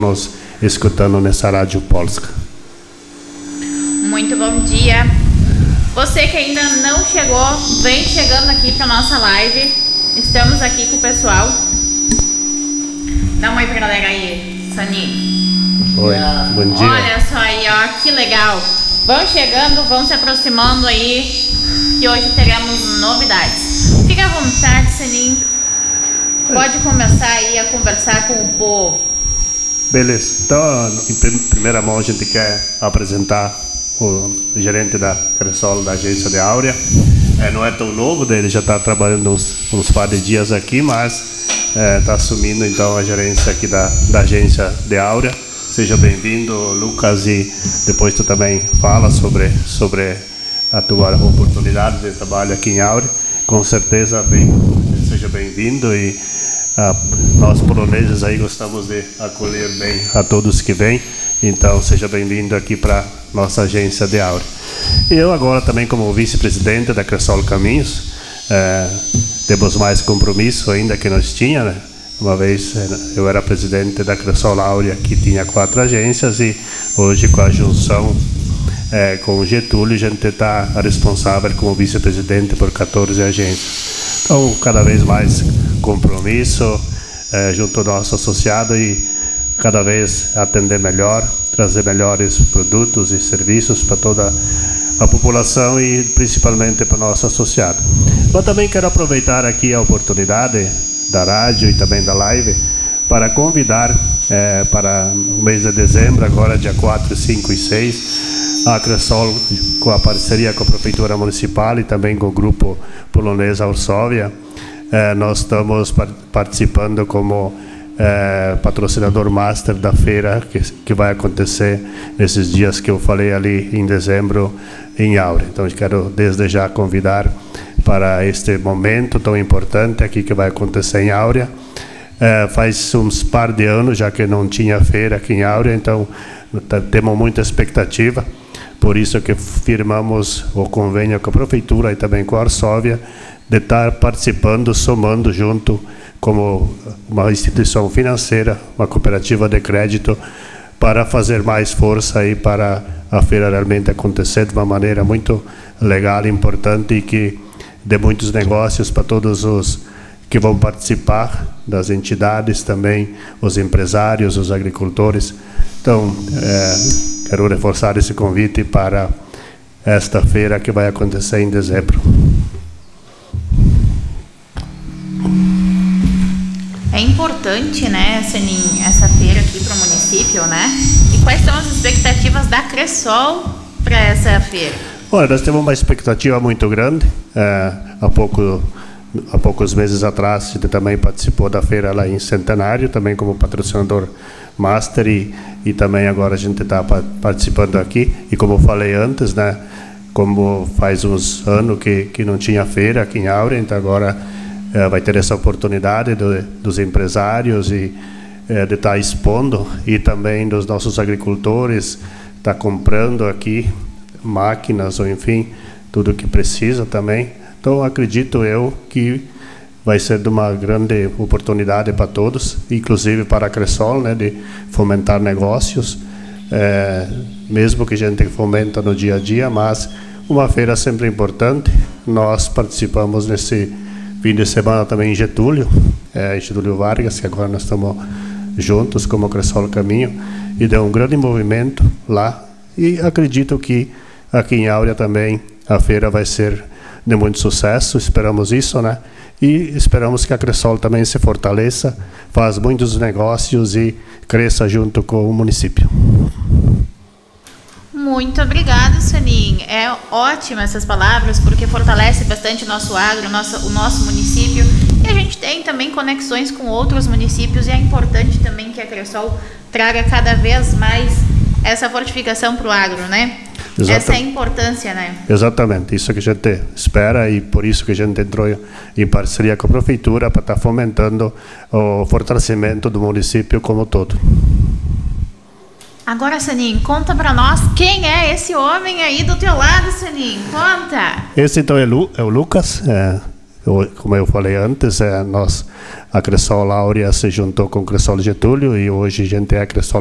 nos escutando nessa Rádio Polska. Muito bom dia. Você que ainda não chegou, vem chegando aqui para nossa live. Estamos aqui com o pessoal. Dá um oi pra galera aí, Sani. Oi, bom dia. Olha só aí, ó, que legal. Vão chegando, vão se aproximando aí, que hoje teremos novidades. Fica à vontade, Saninho. Pode começar aí a conversar com o povo. Beleza, então, em primeira mão a gente quer apresentar o gerente da Cressol, da agência de Áurea. Não é tão novo, ele já está trabalhando uns par de dias aqui, mas está assumindo então a gerência aqui da agência de Áurea. Seja bem-vindo, Lucas, e depois tu também fala sobre a tua oportunidade de trabalho aqui em Áurea. Com certeza, seja bem-vindo, e nós poloneses aí gostamos de acolher bem a todos que vêm, então seja bem-vindo aqui para nossa agência de Áurea. E eu agora também, como vice-presidente da Cressol Caminhos, temos mais compromisso ainda que nós tínhamos, né? Uma vez eu era presidente da Cressol Áurea, que tinha 4 agências, e hoje com a junção com o Getúlio a gente está responsável como vice-presidente por 14 agências. Então, cada vez mais compromisso junto ao nosso associado, e cada vez atender melhor, trazer melhores produtos e serviços para toda a população e principalmente para o nosso associado. Eu também quero aproveitar aqui a oportunidade da rádio e também da live para convidar para o mês de dezembro, agora dia 4, 5 e 6, a Cressol, com a parceria com a Prefeitura Municipal e também com o grupo polonês Varsóvia, nós estamos participando como patrocinador master da feira que vai acontecer nesses dias que eu falei ali em dezembro em Áurea. Então eu quero desde já convidar para este momento tão importante aqui que vai acontecer em Áurea. Faz uns par de anos já que não tinha feira aqui em Áurea, então temos muita expectativa. Por isso que firmamos o convênio com a Prefeitura e também com a Varsóvia de estar participando, somando junto como uma instituição financeira, uma cooperativa de crédito, para fazer mais força aí para a feira realmente acontecer de uma maneira muito legal, importante, e que dê muitos negócios para todos os que vão participar, das entidades também, os empresários, os agricultores. Então, quero reforçar esse convite para esta feira que vai acontecer em dezembro. É importante, né, Saninho, essa feira aqui para o município, né? E quais são as expectativas da Cressol para essa feira? Olha, nós temos uma expectativa muito grande. Há poucos meses atrás, a gente também participou da feira lá em Centenário, também como patrocinador master, e também agora a gente está participando aqui. E como eu falei antes, né, como faz uns anos que não tinha feira aqui em Áurea, então agora vai ter essa oportunidade dos empresários e de estar expondo, e também dos nossos agricultores estar comprando aqui máquinas, ou enfim, tudo que precisa também. Então acredito eu que vai ser de uma grande oportunidade para todos, inclusive para a Cressol, né, de fomentar negócios, mesmo que a gente fomenta no dia a dia, mas uma feira sempre importante. Nós participamos nesse fim de semana também em Getúlio Vargas, que agora nós estamos juntos como Cressol Caminho, e deu um grande movimento lá, e acredito que aqui em Áurea também a feira vai ser de muito sucesso, esperamos isso, né? E esperamos que a Cressol também se fortaleça, faz muitos negócios e cresça junto com o município. Muito obrigada, Saninho. É ótima essas palavras, porque fortalece bastante o nosso agro, o nosso município. E a gente tem também conexões com outros municípios, e é importante também que a Cressol traga cada vez mais essa fortificação para o agro, né? Exatamente. Essa é a importância, né? Exatamente, isso que a gente espera, e por isso que a gente entrou em parceria com a Prefeitura para estar fomentando o fortalecimento do município como todo. Agora, Saninho, conta para nós quem é esse homem aí do teu lado, Saninho, conta! Esse então é o Lucas, como eu falei antes, a Cressol Áurea se juntou com a Cressol Getúlio e hoje a gente é a Cressol